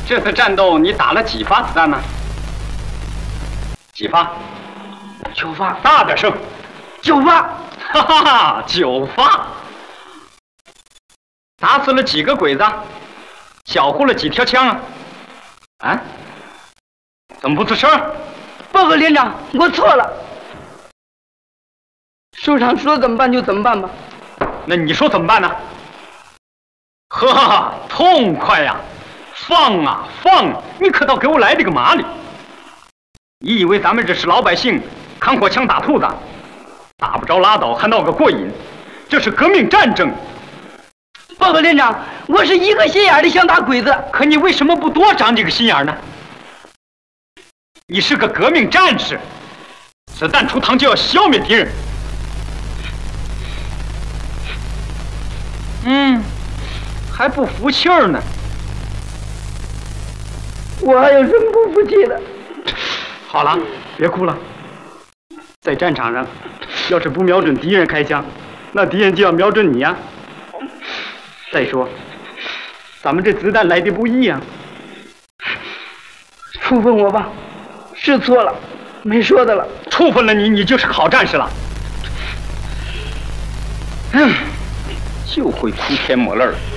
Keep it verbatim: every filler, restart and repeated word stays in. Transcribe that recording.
这次战斗你打了几发子弹呢？几发？ 九发。 大点声。 九发。 哈哈哈，九发。打死了几个鬼子？缴获了几条枪啊？啊？怎么不吱声？ 报告连长，我错了。首长说怎么办就怎么办吧。 那你说怎么办呢？呵，痛快呀！放啊放啊！你可倒给我来这个麻利！你以为咱们这是老百姓扛火枪打兔子，打不着拉倒还闹个过瘾？这是革命战争！ 报告连长，我是一个心眼的想打鬼子， 可你为什么不多长这个心眼呢？你是个革命战士，子弹出膛就要消灭敌人。嗯，还不服气儿呢。 我还有什么不服气的？ 好了，别哭了。在战场上，要是不瞄准敌人开枪，那敌人就要瞄准你呀。再说，咱们这子弹来的不易呀。 处分我吧，是错了，没说的了。 处分了你，你就是好战士了。嗯，就会哭天抹泪儿。